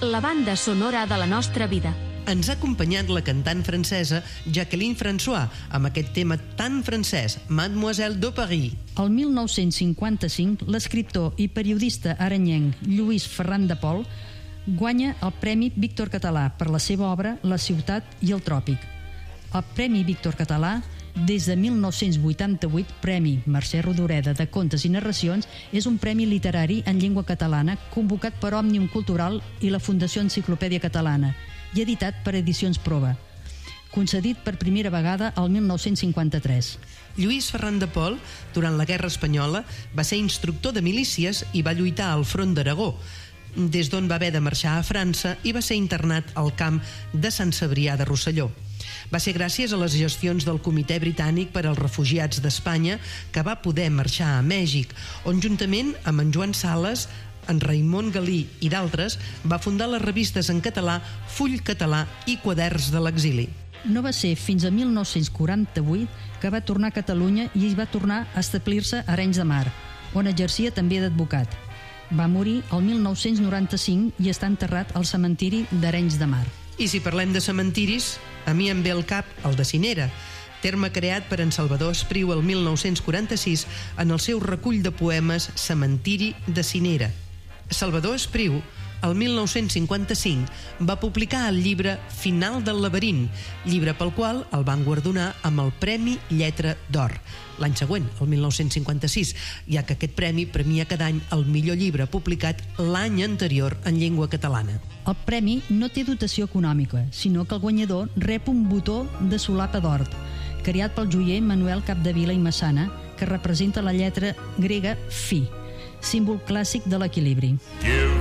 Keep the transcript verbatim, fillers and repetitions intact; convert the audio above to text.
la banda sonora de la nostra vida. Ens ha acompanyat la cantant francesa Jacqueline François amb aquest tema tan francès, Mademoiselle de Paris. El mil nou-cents cinquanta-cinc, l'escriptor i periodista arenyenc Lluís Ferran de Pol guanya el Premi Víctor Català per la seva obra La ciutat i el tròpic. El Premi Víctor Català, des de mil nou-cents vuitanta-vuit, Premi Mercè Rodoreda de Contes i Narracions, és un premi literari en llengua catalana convocat per Òmnium Cultural i la Fundació Enciclopèdia Catalana i editat per Edicions Prova, concedit per primera vegada el mil nou-cents cinquanta-tres. Lluís Ferran de Pol, durant la Guerra Espanyola, va ser instructor de milícies i va lluitar al front d'Aragó, des d'on va haver de marxar a França i va ser internat al camp de Sant Cebrià de Rosselló. Va ser gràcies a les gestions del Comitè Britànic per als Refugiats d'Espanya que va poder marxar a Mèxic, on juntament amb en Joan Sales, en Raimon Galí i d'altres, va fundar les revistes en català Full Català i Quaderns de l'Exili. No va ser fins a mil nou-cents quaranta-vuit que va tornar a Catalunya i hi va tornar a establir-se a Arenys de Mar, on exercia també d'advocat. Va morir el mil nou-cents noranta-cinc i està enterrat al cementiri d'Arenys de Mar. I si parlem de cementiris, a mi em ve al cap el de Cinera, terme creat per en Salvador Espriu el mil nou-cents quaranta-sis en el seu recull de poemes Cementiri de Cinera. Salvador Espriu, el mil nou-cents cinquanta-cinc, va publicar el llibre Final del laberint, llibre pel qual el van guardonar amb el Premi Lletra d'Or. L'any següent, el mil nou-cents cinquanta-sis, ja que aquest premi premia cada any el millor llibre publicat l'any anterior en llengua catalana. El premi no té dotació econòmica, sinó que el guanyador rep un botó de solapa d'or, creat pel joier Manuel Capdevila i Massana, que representa la lletra grega Fi, símbol clàssic de l'equilibri.